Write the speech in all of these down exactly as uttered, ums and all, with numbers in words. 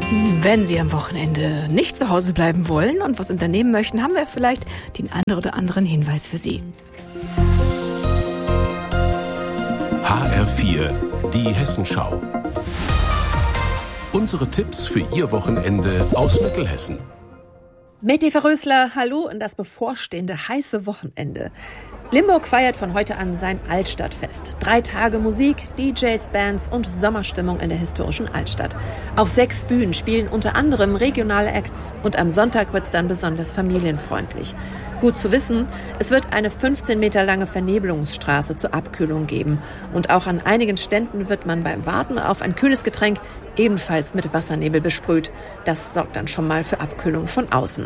Wenn Sie am Wochenende nicht zu Hause bleiben wollen und was unternehmen möchten, haben wir vielleicht den einen oder anderen Hinweis für Sie. H R vier, die Hessenschau. Unsere Tipps für Ihr Wochenende aus Mittelhessen. Mit Eva Rösler, hallo in das bevorstehende heiße Wochenende. Limburg feiert von heute an sein Altstadtfest. Drei Tage Musik, D Js, Bands und Sommerstimmung in der historischen Altstadt. Auf sechs Bühnen spielen unter anderem regionale Acts und am Sonntag wird's dann besonders familienfreundlich. Gut zu wissen, es wird eine fünfzehn Meter lange Vernebelungsstraße zur Abkühlung geben. Und auch an einigen Ständen wird man beim Warten auf ein kühles Getränk ebenfalls mit Wassernebel besprüht. Das sorgt dann schon mal für Abkühlung von außen.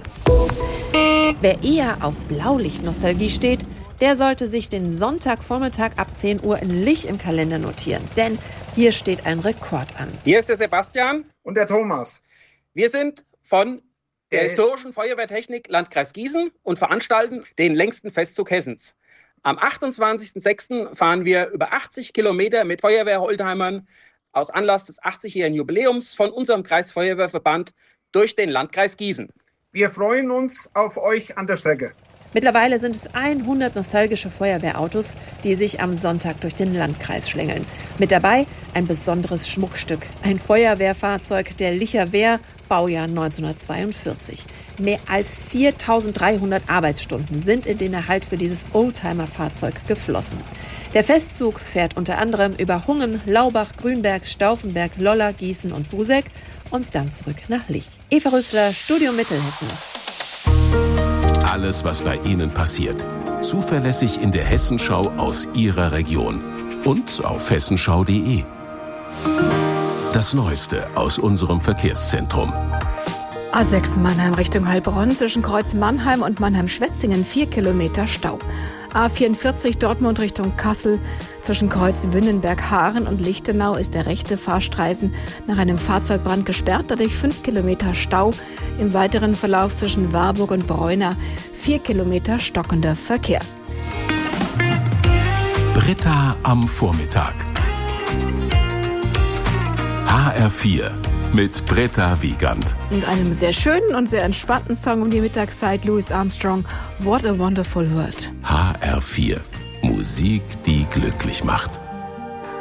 Wer eher auf Blaulicht-Nostalgie steht, der sollte sich den Sonntagvormittag ab zehn Uhr in Lich im Kalender notieren. Denn hier steht ein Rekord an. Hier ist der Sebastian. Und der Thomas. Wir sind von der Historischen Feuerwehrtechnik Landkreis Gießen und veranstalten den längsten Festzug Hessens. Am achtundzwanzigsten sechsten fahren wir über achtzig Kilometer mit Feuerwehr-Oldtimern aus Anlass des achtzigjährigen Jubiläums von unserem Kreisfeuerwehrverband durch den Landkreis Gießen. Wir freuen uns auf euch an der Strecke. Mittlerweile sind es hundert nostalgische Feuerwehrautos, die sich am Sonntag durch den Landkreis schlängeln. Mit dabei ein besonderes Schmuckstück, ein Feuerwehrfahrzeug der Licher Wehr, Baujahr neunzehnhundertzweiundvierzig. Mehr als viertausenddreihundert Arbeitsstunden sind in den Erhalt für dieses Oldtimer-Fahrzeug geflossen. Der Festzug fährt unter anderem über Hungen, Laubach, Grünberg, Stauffenberg, Lolla, Gießen und Buseck und dann zurück nach Lich. Eva Rösler, Studio Mittelhessen. Alles, was bei Ihnen passiert. Zuverlässig in der Hessenschau aus Ihrer Region. Und auf hessenschau punkt de. Das Neueste aus unserem Verkehrszentrum. A sechs Mannheim Richtung Heilbronn zwischen Kreuz Mannheim und Mannheim-Schwetzingen vier Kilometer Stau. A vierundvierzig Dortmund Richtung Kassel zwischen Kreuz Wünnenberg-Haaren und Lichtenau ist der rechte Fahrstreifen nach einem Fahrzeugbrand gesperrt, dadurch fünf Kilometer Stau. Im weiteren Verlauf zwischen Warburg und Bräuna vier Kilometer stockender Verkehr. Britta am Vormittag. H R vier mit Britta Wiegand. Und einem sehr schönen und sehr entspannten Song um die Mittagszeit, Louis Armstrong, What a Wonderful World. H R vier. Musik, die glücklich macht.